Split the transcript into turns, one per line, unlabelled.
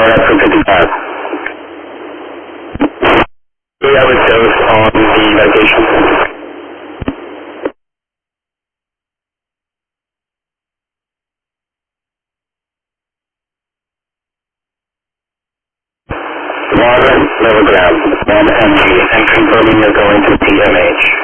going up for 55. Do we have a dose on the medication? Milligrams, 1 mg, and confirming you're going to PMH.